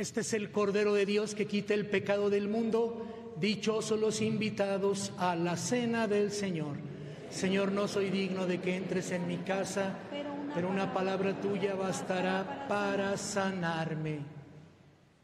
Este es el Cordero de Dios que quita el pecado del mundo. Dichosos los invitados a la cena del Señor. Señor, no soy digno de que entres en mi casa, pero una palabra tuya bastará para sanarme.